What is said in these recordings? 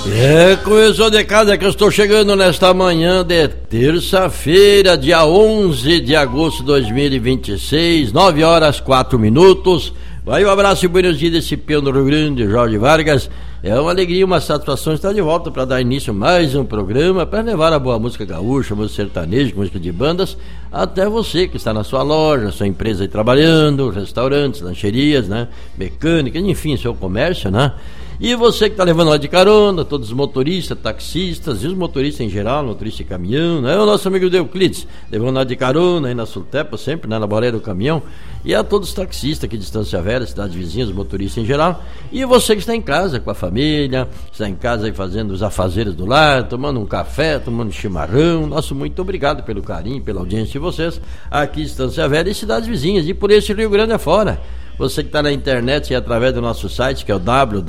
Começou de casa que eu estou chegando nesta manhã de terça-feira, dia 11 de agosto de 2026, 9 horas 4 minutos. Vai um abraço e buenos dias desse peão do Rio Grande, Jorge Vargas. É uma alegria, uma satisfação estar de volta para dar início a mais um programa, para levar a boa música gaúcha, música sertaneja, música de bandas, até você que está na sua loja, sua empresa aí trabalhando, restaurantes, lancherias, né, mecânicas, enfim, seu comércio, né? E você que está levando lá de carona, todos os motoristas, taxistas e os motoristas em geral, motorista de caminhão, né? O nosso amigo Euclides, levando lá de carona aí na Sultepa, sempre, né? Na boleia do caminhão. E a todos os taxistas aqui de Estância Velha, cidades vizinhas, os motoristas em geral. E você que está em casa com a família, está em casa aí fazendo os afazeres do lar, tomando um café, tomando um chimarrão. Nosso muito obrigado pelo carinho, pela audiência de vocês aqui em Estância Velha e cidades vizinhas. E por esse Rio Grande afora. Você que está na internet e através do nosso site, que é o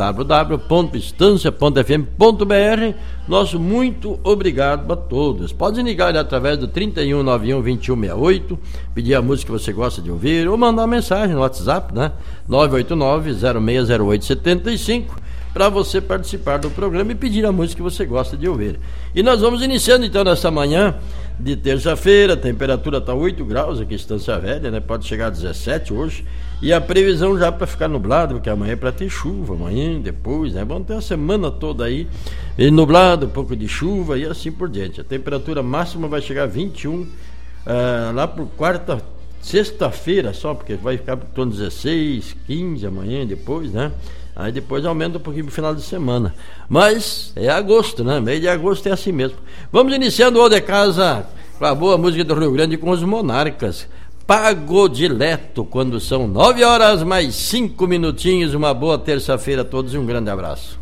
www.estancia.fm.br, nosso muito obrigado a todos. Pode ligar através do 3191-2168, pedir a música que você gosta de ouvir, ou mandar uma mensagem no WhatsApp, né? 989-060875, para você participar do programa e pedir a música que você gosta de ouvir. E nós vamos iniciando então nessa manhã de terça-feira, a temperatura está 8 graus aqui em Estância Velha, né? Pode chegar a 17 hoje. E a previsão já para ficar nublado, porque amanhã é para ter chuva, amanhã, depois, né? Vamos ter a semana toda aí, nublado, um pouco de chuva e assim por diante. A temperatura máxima vai chegar a 21, lá por sexta-feira só, porque vai ficar por torno de 16, 15 amanhã, depois, né? Aí depois aumenta um pouquinho pro final de semana. Mas é agosto, né? Meio de agosto é assim mesmo. Vamos iniciando o de casa com a boa música do Rio Grande com os Monarcas. Pagodileto, quando são 9 horas mais 5 minutinhos. Uma boa terça-feira a todos e um grande abraço.